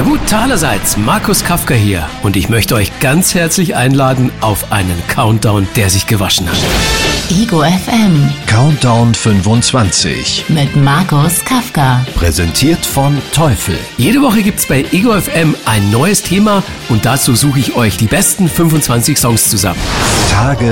Servus, allerseits, Markus Kafka hier und ich möchte euch ganz herzlich einladen auf einen Countdown, der sich gewaschen hat. Ego FM Countdown 25 mit Markus Kafka. präsentiert von Teufel. Jede Woche gibt's bei Ego FM ein neues Thema und dazu suche ich euch die besten 25 Songs zusammen. Tage